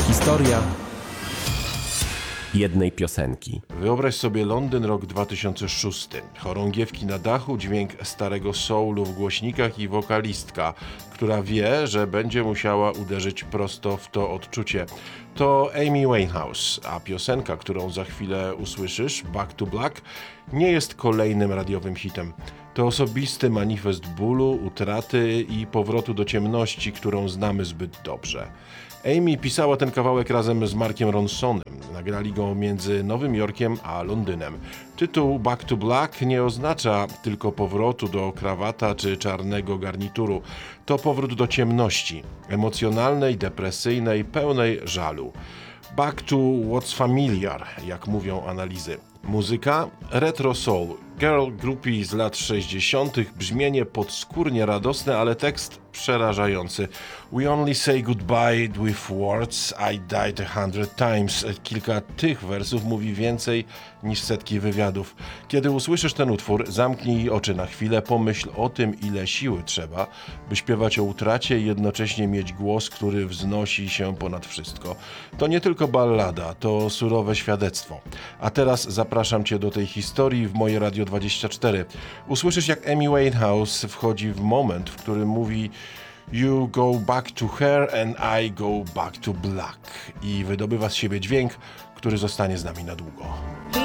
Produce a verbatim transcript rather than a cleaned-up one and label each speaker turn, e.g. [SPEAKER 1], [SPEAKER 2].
[SPEAKER 1] Historia jednej piosenki.
[SPEAKER 2] Wyobraź sobie Londyn, rok dwa tysiące szósty. Chorągiewki na dachu, dźwięk starego soulu w głośnikach i wokalistka, która wie, że będzie musiała uderzyć prosto w to odczucie. To Amy Winehouse, a piosenka, którą za chwilę usłyszysz, Back to Black, nie jest kolejnym radiowym hitem. To osobisty manifest bólu, utraty i powrotu do ciemności, którą znamy zbyt dobrze. Amy pisała ten kawałek razem z Markiem Ronsonem. Nagrali go między Nowym Jorkiem a Londynem. Tytuł Back to Black nie oznacza tylko powrotu do krawata czy czarnego garnituru. To powrót do ciemności, emocjonalnej, depresyjnej, pełnej żalu. Back to what's familiar, jak mówią analizy. Muzyka retro soul, girl groupie z lat sześćdziesiątych, brzmienie podskórnie radosne, ale tekst przerażający. We only say goodbye with words, I died a hundred times. Kilka tych wersów mówi więcej niż setki wywiadów. Kiedy usłyszysz ten utwór, zamknij oczy na chwilę, pomyśl o tym, ile siły trzeba, by śpiewać o utracie i jednocześnie mieć głos, który wznosi się ponad wszystko. To nie tylko ballada, to surowe świadectwo. A teraz zapraszam Cię do tej historii w moje Radio dwadzieścia cztery. Usłyszysz, jak Amy Winehouse wchodzi w moment, w którym mówi You go back to her and I go back to black i wydobywa z siebie dźwięk, który zostanie z nami na długo.